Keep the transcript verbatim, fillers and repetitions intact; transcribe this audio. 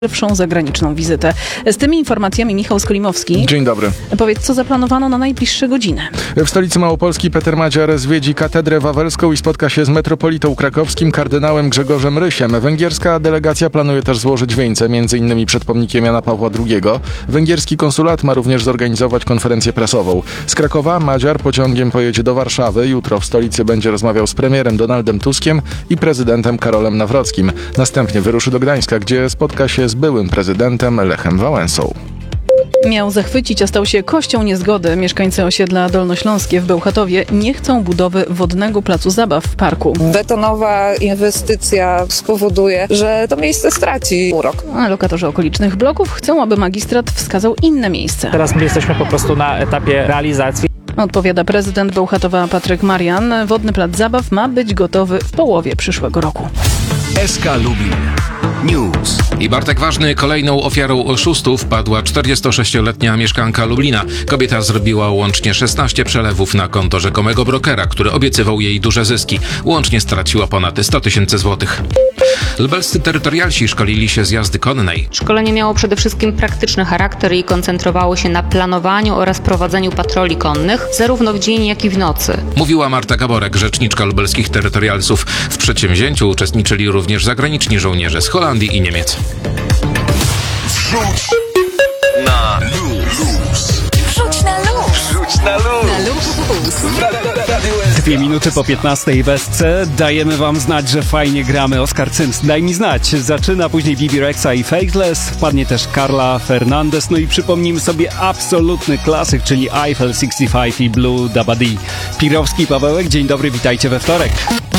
Pierwszą zagraniczną wizytę. Z tymi informacjami Michał Skolimowski. Dzień dobry. Powiedz, co zaplanowano na najbliższe godziny. W stolicy Małopolski Peter Madziar zwiedzi katedrę wawelską i spotka się z metropolitą krakowskim kardynałem Grzegorzem Rysiem. Węgierska delegacja planuje też złożyć wieńce, między innymi przed pomnikiem Jana Pawła drugiego. Węgierski konsulat ma również zorganizować konferencję prasową. Z Krakowa Madziar pociągiem pojedzie do Warszawy. Jutro w stolicy będzie rozmawiał z premierem Donaldem Tuskiem i prezydentem Karolem Nawrockim. Następnie wyruszy do Gdańska, gdzie spotka się z byłym prezydentem Lechem Wałęsą. Miał zachwycić, a stał się kością niezgody. Mieszkańcy osiedla Dolnośląskie w Bełchatowie nie chcą budowy wodnego placu zabaw w parku. Betonowa inwestycja spowoduje, że to miejsce straci urok. A lokatorzy okolicznych bloków chcą, aby magistrat wskazał inne miejsce. Teraz my jesteśmy po prostu na etapie realizacji. Odpowiada prezydent Bełchatowa Patryk Marian. Wodny plac zabaw ma być gotowy w połowie przyszłego roku. S K Lublin News. I Bartek Ważny, kolejną ofiarą oszustów padła czterdziestosześcioletnia mieszkanka Lublina. Kobieta zrobiła łącznie szesnaście przelewów na konto rzekomego brokera, który obiecywał jej duże zyski. Łącznie straciła ponad sto tysięcy złotych. Lubelscy terytorialsi szkolili się z jazdy konnej. Szkolenie miało przede wszystkim praktyczny charakter i koncentrowało się na planowaniu oraz prowadzeniu patroli konnych, zarówno w dzień, jak i w nocy. Mówiła Marta Gaborek, rzeczniczka lubelskich terytorialsów. W przedsięwzięciu uczestniczyli również zagraniczni żołnierze z Holandii i Niemiec. Wrzuć na luz. Wrzuć na luz. Wrzuć na luz. Na luz. Dwie minuty po piętnastej w S C. Dajemy wam znać, że fajnie gramy. Oscar Sims, daj mi znać. Zaczyna później Bibi Rexa i Faithless. Wpadnie też Carla Fernandez. No i przypomnijmy sobie absolutny klasyk, czyli Eiffel sześćdziesiąt pięć i Blue Dabadi. Pirowski, Pawełek, dzień dobry, witajcie we wtorek.